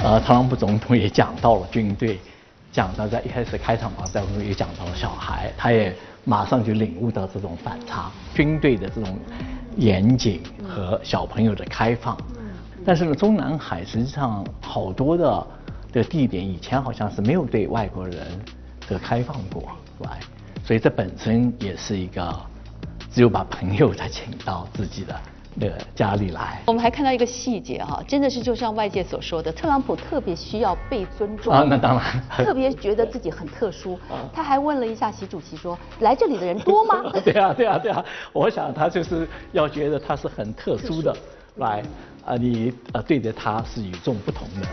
特朗普总统也讲到了军队，讲到在一开始开场嘛，在我们也讲到了小孩，他也马上就领悟到这种反差，军队的这种严谨和小朋友的开放。但是呢，中南海实际上好多的这个地点以前好像是没有对外国人这个开放过，对吧？所以这本身也是一个只有把朋友才请到自己的那个家里来。 我们还看到一个细节哈，真的是就像外界所说的，特朗普特别需要被尊重啊，那当然， 特别觉得自己很特殊。他还问了一下习主席说：“来这里的人多吗？” 对啊，我想他就是要觉得他是很特殊的，来你对着他是与众不同的。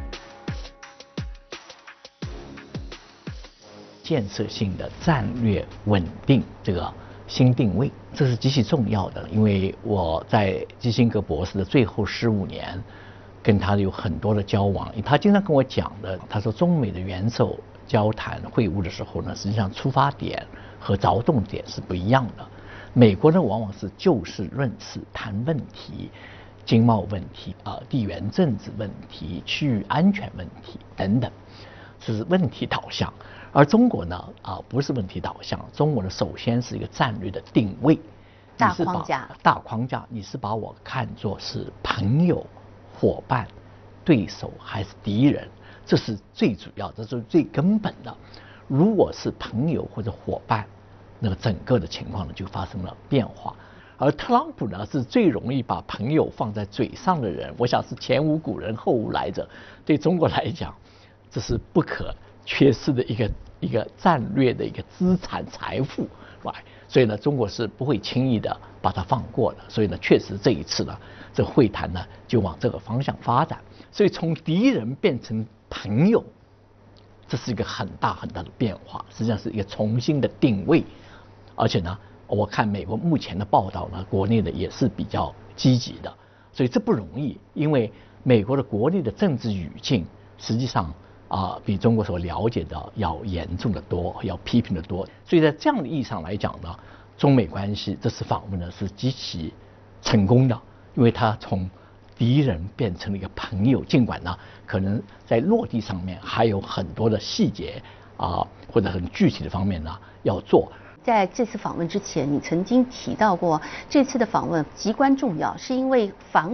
建设性的战略稳定这个新定位，这是极其重要的。因为我在基辛格博士的最后15年，跟他有很多的交往。他经常跟我讲的，他说中美的元首交谈会晤的时候呢，实际上出发点和着重点是不一样的。美国呢，往往是就事论事谈问题，经贸问题地缘政治问题、区域安全问题等等，是问题导向。而中国呢，不是问题导向，中国呢首先是一个战略的定位， 大框架， 你是把我看作是朋友、伙伴、对手还是敌人？这是最主要，这是最根本的。如果是朋友或者伙伴，那么整个的情况呢就发生了变化。而特朗普呢是最容易把朋友放在嘴上的人，我想是前无古人后无来者。对中国来讲，这是不可缺失的一个战略的一个资产财富，所以呢，中国是不会轻易的把它放过的。所以呢，确实这一次呢，这个会谈呢就往这个方向发展。所以从敌人变成朋友，这是一个很大的变化，实际上是一个重新的定位。而且呢，我看美国目前的报道呢，国内的也是比较积极的，所以这不容易，因为美国的国内的政治语境实际上比中国所了解的要严重的多，要批评的多。所以在这样的意义上来讲呢，中美关系这次访问呢是极其成功的，因为它从敌人变成了一个朋友。尽管呢，可能在落地上面还有很多的细节或者很具体的方面呢要做。 在这次访问之前，你曾经提到过，这次的访问极关重要，是因为访